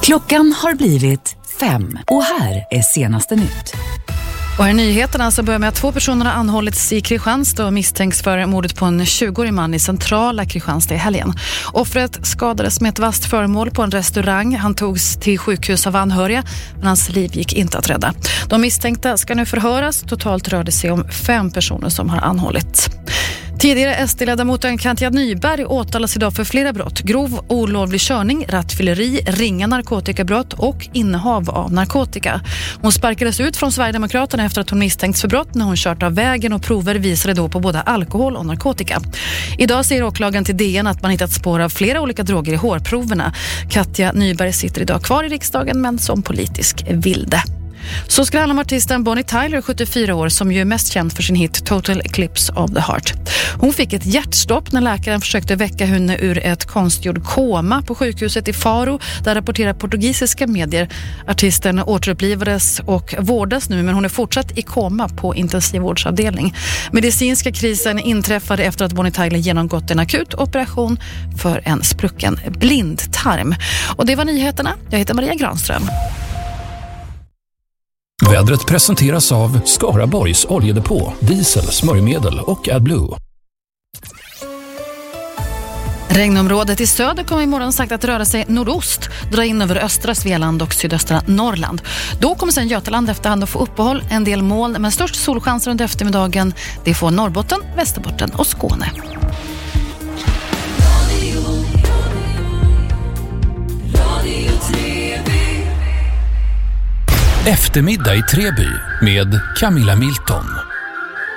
Klockan har blivit 5 och här är senaste nytt. Och i nyheterna så börjar med att 2 personer har anhållits i Kristianstad och misstänks för mordet på en 20-årig man i centrala Kristianstad i helgen. Offret skadades med ett vasst föremål på en restaurang. Han togs till sjukhus av anhöriga, men hans liv gick inte att rädda. De misstänkta ska nu förhöras. Totalt rör det sig om 5 personer som har anhållits. Tidigare SD-ledamoten Katja Nyberg åtalas idag för flera brott. Grov olovlig körning, rattfylleri, ringa narkotikabrott och innehav av narkotika. Hon sparkades ut från Sverigedemokraterna efter att hon misstänkts för brott när hon kört av vägen, och prover visade då på både alkohol och narkotika. Idag säger åklagaren till DN att man hittat spår av flera olika droger i hårproverna. Katja Nyberg sitter idag kvar i riksdagen, men som politisk vilde. Så ska det handla om artisten Bonnie Tyler, 74 år, som ju är mest känd för sin hit Total Eclipse of the Heart. Hon fick ett hjärtstopp när läkaren försökte väcka henne ur ett konstgjord koma på sjukhuset i Faro. Där rapporterar portugisiska medier. Artisten återupplivades och vårdas nu, men hon är fortsatt i koma på intensivvårdsavdelning. Medicinska krisen inträffade efter att Bonnie Tyler genomgått en akut operation för en sprucken blindtarm. Och det var nyheterna. Jag heter Maria Granström. Vädret presenteras av Skaraborgs oljedepå, diesel, smörjmedel och AdBlue. Regnområdet i söder kommer imorgon sagt att röra sig nordost, dra in över östra Svealand och sydöstra Norrland. Då kommer sen Götaland efterhand att få uppehåll, en del moln, men störst solchanser under eftermiddagen. Det får Norrbotten, Västerbotten och Skåne. Eftermiddag i Treby med Camilla Milton.